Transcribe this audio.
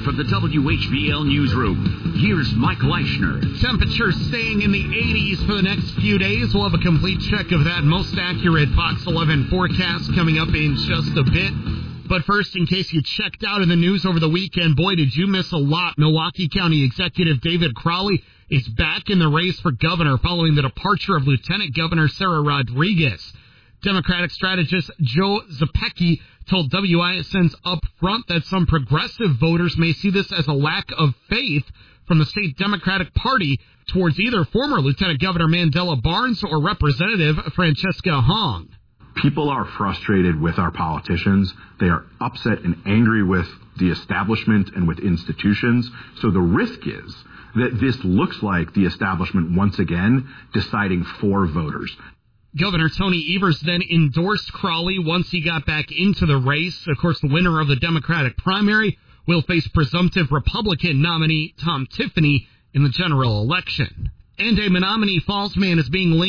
from the WHBL newsroom, here's Mike Leischner. Temperatures staying in the 80s for the next few days. We'll have a complete check of that most accurate Fox 11 forecast coming up in just a bit. But first, in case you checked out in the news over the weekend, boy, did you miss a lot. Milwaukee County Executive David Crowley is back in the race for governor following the departure of Lieutenant Governor Sarah Rodriguez. Democratic strategist Joe Zepecki told WISN's Up Front that some progressive voters may see this as a lack of faith from the state Democratic Party towards either former Lieutenant Governor Mandela Barnes or Representative Francesca Hong. People are frustrated with our politicians. They are upset and angry with the establishment and with institutions. So the risk is that this looks like the establishment once again deciding for voters. Governor Tony Evers then endorsed Crowley once he got back into the race. Of course, the winner of the Democratic primary will face presumptive Republican nominee Tom Tiffany in the general election. And a Menominee Falls man is being linked